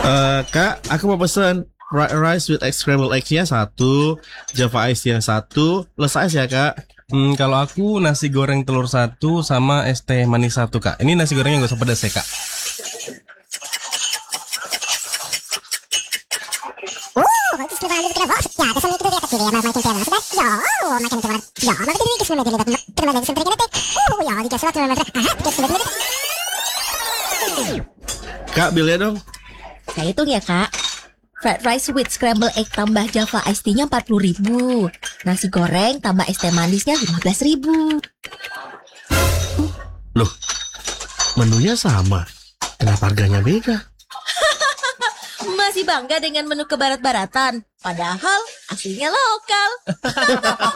Kak, aku mau pesen fried rice with scrambled eggs-nya satu, Java Ice yang satu, plus ice ya kak. Kalau aku nasi goreng telur satu sama es teh manis satu kak. Ini nasi gorengnya gak usah pedas ya kak. Kak, bilnya dong. Saya hitung ya kak. Fried rice with scramble egg tambah Java iced tea-nya 40.000. Nasi goreng tambah es teh manisnya 15.000. Loh, menunya sama. Kenapa harganya beda? Masih bangga dengan menu kebarat-baratan. Padahal aslinya lokal.